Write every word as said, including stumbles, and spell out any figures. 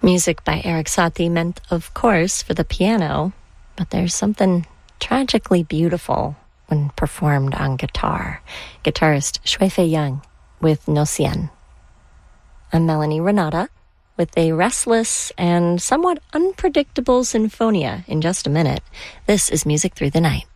Music by Erik Satie meant, of course, for the piano, but there's something tragically beautiful when performed on guitar. Guitarist Shui-Fei Young with No Cien. I'm Melanie Renata with a restless and somewhat unpredictable sinfonia in just a minute. This is Music Through the Night.